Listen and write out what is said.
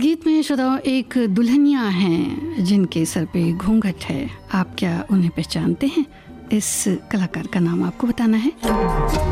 गीत में श्रोताओं एक दुल्हनिया हैं जिनके सर पे घूंघट है। आप क्या उन्हें पहचानते हैं? इस कलाकार का नाम आपको बताना है।